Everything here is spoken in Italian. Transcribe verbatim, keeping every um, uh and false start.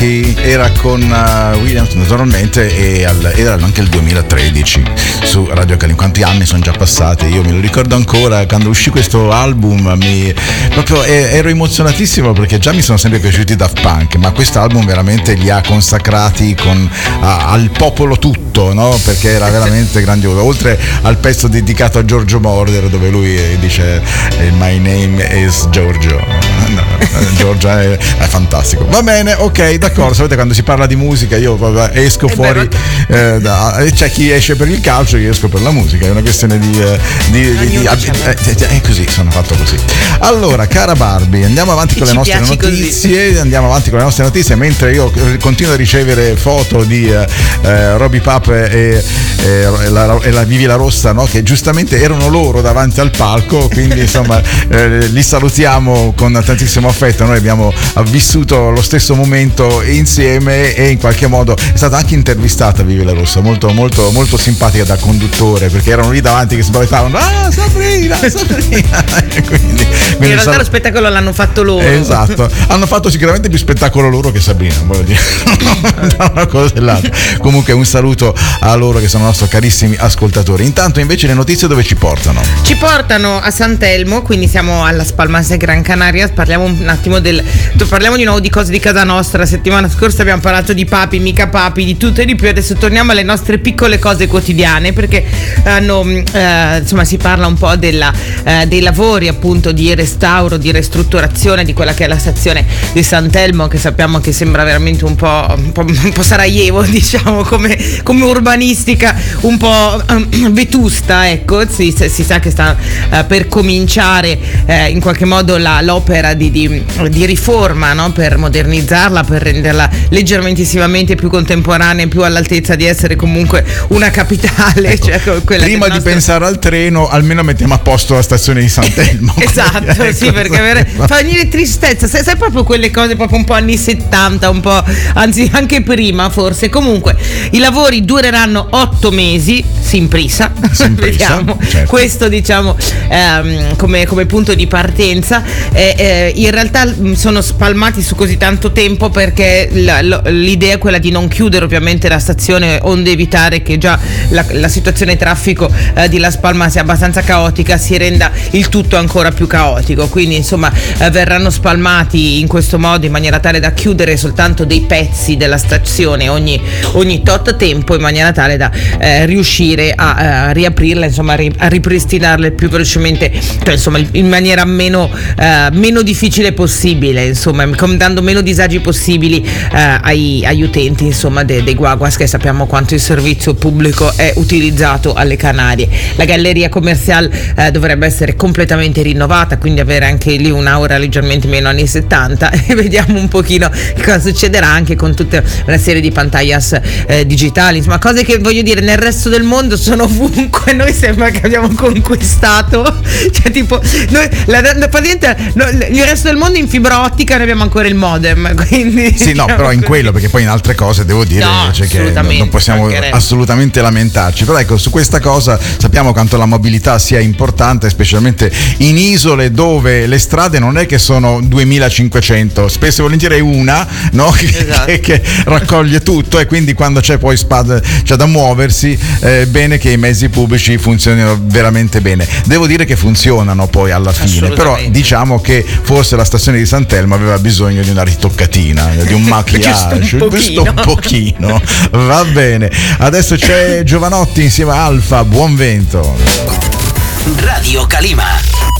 Funky, era con uh, Williams naturalmente, e al, era anche il duemilatredici su Radio Kalimba. Quanti anni sono già passati? Io me lo ricordo ancora quando uscì questo album, mi, proprio ero emozionatissimo perché già mi sono sempre piaciuti Daft Punk, ma questo album veramente li ha consacrati con, a, al popolo tutto, no? Perché era veramente grandioso, oltre al pezzo dedicato a Giorgio Moroder dove lui dice My name is Giorgio. No, Giorgio è, è fantastico. Va bene, ok, d'accordo. Sapete, quando si parla di musica io vabbè, esco e fuori, eh, da, c'è chi esce per il calcio, io esco per la musica, è una questione di, eh, di, di, di eh, è così, sono fatto così. Allora, cara Barbie, andiamo avanti con le nostre notizie, così. andiamo avanti con le nostre notizie mentre io continuo a ricevere foto di eh, Roby Pap e, e, la, e la Vivi La Rossa, no? Che giustamente erano loro davanti al palco, quindi insomma eh, li salutiamo con tantissimo affetto. Noi abbiamo vissuto lo stesso momento insieme e in qualche modo è stata anche intervistata Vivi La Rossa, molto molto molto simpatica da conduttore, perché erano lì davanti che sbavevano, ah Sabrina, Sabrina. quindi, quindi in realtà sal- lo spettacolo l'hanno fatto loro. Esatto, hanno fatto sicuramente più spettacolo loro che Sabrina, voglio dire. Una cosa dell'altra. Comunque un saluto a loro che sono i nostri carissimi ascoltatori. Intanto invece le notizie dove ci portano? Ci portano a Sant'Elmo, quindi siamo alla Spalmas e Gran Canaria. Parliamo un attimo del parliamo di nuovo di cose di casa nostra. La settimana scorsa abbiamo parlato di papi, mica papi, di tutto e di più. Adesso torniamo alle nostre piccole cose quotidiane, perché hanno eh, insomma si parla un po' della, eh, dei lavori appunto di restauro, di ristrutturazione di quella che è la stazione di Sant'Elmo, che sappiamo che sembra veramente un po', un po', un po' Sarajevo, diciamo, come, come urbanistica un po' um, vetusta, ecco. Si, si sa che sta uh, per cominciare uh, in qualche modo la, l'opera di, di, di riforma, no? Per modernizzarla, per renderla leggermentissimamente più contemporanea e più all'altezza di essere comunque una capitale. Ecco, cioè quella prima di nostro... pensare al treno, almeno mettiamo a posto la stazione di Sant'Elmo. Esatto, ecco, sì, perché avere, fa venire tristezza, sai, sai proprio quelle cose proprio un po' anni settanta, un po', anzi anche prima forse. Comunque i lavori dureranno otto mesi, Simprisa, vediamo, certo. Questo diciamo ehm, come, come punto di partenza. Eh, eh, in realtà sono spalmati su così tanto tempo perché la, lo, l'idea è quella di non chiudere ovviamente la stazione, onde evitare che già la, la situazione traffico eh, di Las Palmas sia abbastanza caotica, si renda il tutto ancora più caotico. Quindi insomma eh, verranno spalmati in questo modo in maniera tale da chiudere soltanto dei pezzi della stazione ogni, ogni tot tempo, in maniera tale da eh, riuscire a, a riaprirla, insomma a, ri, a ripristinarla il più velocemente, cioè insomma in maniera meno, eh, meno difficile possibile, insomma dando meno disagi possibili eh, ai, agli utenti insomma dei, dei guaguas, che sappiamo quanto il servizio pubblico è utilizzato alle Canarie. La galleria commerciale eh, dovrebbe essere completamente rinnovata, quindi avere anche lì un'aura leggermente meno anni settanta, e vediamo un pochino che cosa succederà anche con tutta una serie di pantallas eh, digitali, insomma cose che voglio dire nel resto del mondo sono ovunque. Noi sembra che abbiamo conquistato, cioè tipo noi, la, la, no, il resto del mondo in fibra ottica, noi abbiamo ancora il modem, quindi sì, no, però in quello, perché poi in altre cose devo dire no, cioè che non possiamo assolutamente lamentarci. Però ecco, su questa cosa sappiamo quanto la mobilità sia importante, specialmente in isole dove le strade non è che sono duemilacinquecento, spesso e volentieri è una, no? Esatto. che, che raccoglie tutto, e quindi quando c'è poi spad, c'è da muoversi, è bene che i mezzi pubblici funzionino veramente bene. Devo dire che funzionano poi alla fine, però diciamo che forse la stazione di Sant'Elmo aveva bisogno di una ritoccatina, di un maquillage, questo un pochino. Va bene, adesso c'è Giovanotti insieme a Alfa, Buon Vento. Radio Kalima.